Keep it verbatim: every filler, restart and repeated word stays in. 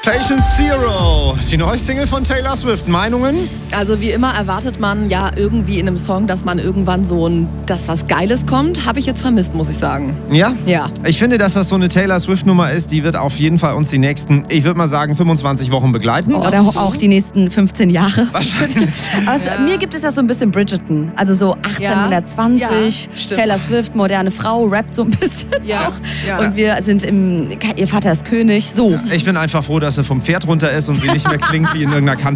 Patient Zero, die neue Single von Taylor Swift. Meinungen? Also wie immer erwartet man ja irgendwie in einem Song, dass man irgendwann so ein, dass was Geiles kommt. Habe ich jetzt vermisst, muss ich sagen. Ja? Ja. Ich finde, dass das so eine Taylor Swift-Nummer ist, die wird auf jeden Fall uns die nächsten, ich würde mal sagen, fünfundzwanzig Wochen begleiten. Oder auch die nächsten fünfzehn Jahre. Wahrscheinlich. Aber Ja. mir gibt es ja so ein bisschen Bridgerton. Also so achtzehnhundertzwanzig, Ja, stimmt. Taylor Swift, moderne Frau, rappt so ein bisschen Ja. auch. Ja. Und wir sind im, ihr Vater ist König, so. Ich bin einfach froh, dass sie vom Pferd runter ist und sie nicht mehr klingt wie in irgendeiner Country.